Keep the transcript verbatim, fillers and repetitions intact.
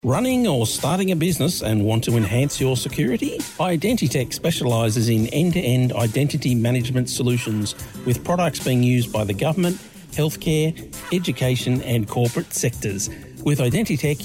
Running or starting a business and want to enhance your security? Identitech specialises in end-to-end identity management solutions with products being used by the government, healthcare, education and corporate sectors. With Identitech,